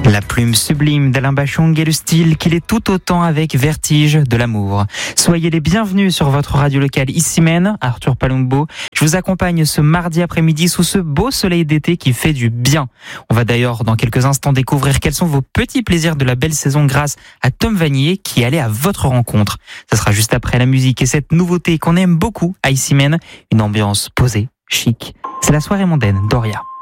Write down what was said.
La plume sublime d'Alain Bachung et le style qu'il est tout autant avec Vertige de l'amour. Soyez les bienvenus sur votre radio locale Issy-Mène, Arthur Palumbo. Je vous accompagne ce mardi après-midi sous ce beau soleil d'été qui fait du bien. On va d'ailleurs dans quelques instants découvrir quels sont vos petits plaisirs de la belle saison grâce à Tom Vanier qui allait à votre rencontre. Ce sera juste après la musique et cette nouveauté qu'on aime beaucoup à Issy-Mène, une ambiance posée, chic. C'est la soirée mondaine d'Oria.